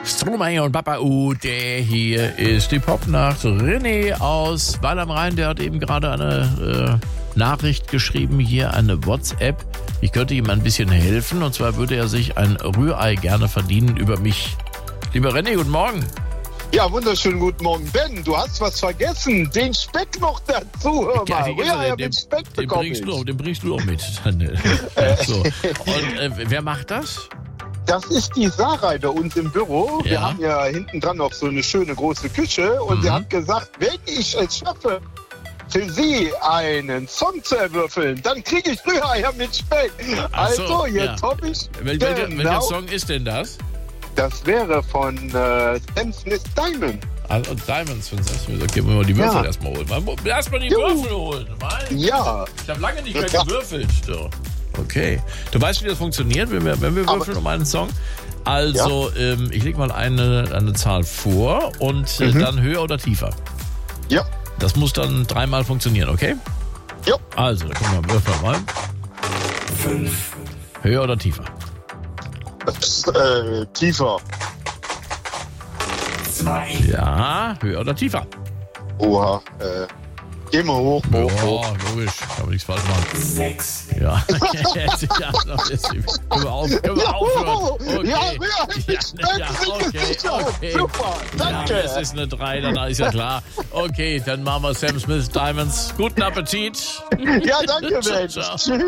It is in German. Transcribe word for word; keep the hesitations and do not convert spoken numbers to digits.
Stromae und Papa U, der hier ist die Popnacht. René aus Weil am Rhein, der hat eben gerade eine äh, Nachricht geschrieben, hier eine WhatsApp. Ich könnte ihm ein bisschen helfen und zwar würde er sich ein Rührei gerne verdienen über mich. Lieber René, guten Morgen. Ja, wunderschönen guten Morgen. Ben, du hast was vergessen. Den Speck noch dazu, hör mal. Ja, Rührei den, mit Speck den, bekomme bringst ich. du, den bringst du auch mit. So. Und äh, wer macht das? Das ist die Sarah bei uns im Büro. Ja. Wir haben ja hinten dran noch so eine schöne große Küche. Und Mhm. sie hat gesagt, wenn ich es schaffe, für sie einen Song zu erwürfeln, dann kriege ich Rührei mit Speck. Ach so, Also, jetzt ja. hoffe ich, Wel welcher, genau, welcher Song ist denn das? das wäre von äh, Sam Smith Diamond. Also Diamonds von Sam Smith. Okay, wollen wir mal die Würfel Ja. erstmal holen. Mal- Erstmal die Juhu. Würfel holen. Mein Ja, Ich habe lange nicht mehr Ja. gewürfelt. So. Okay. Du weißt, wie das funktioniert, wenn wir, wenn wir Aber- würfeln um einen Song? Also, ähm, ich lege mal eine, eine Zahl vor und äh, Mhm. dann höher oder tiefer. ja, Das muss dann dreimal funktionieren, okay? ja. Also, da gucken wir würfeln mal. Fünf. Höher oder tiefer? Äh, tiefer. Ja, höher oder tiefer? Oha, äh, geh mal hoch, hoch, hoch. Ja, logisch. Kann man nichts falsch machen. Sechs. Ja. ja noch ist die- können wir, auf, können wir aufhören? Okay. Ja, Rührei mit Ja, Speck, ja, sicher, okay, sicher. okay. Super, danke. Ja, es ist eine drei, dann ist ja klar. Okay, dann machen wir Sam Smith Diamonds. Guten Appetit. Ja, danke, Ciao, Mensch. ciao. Tschüss.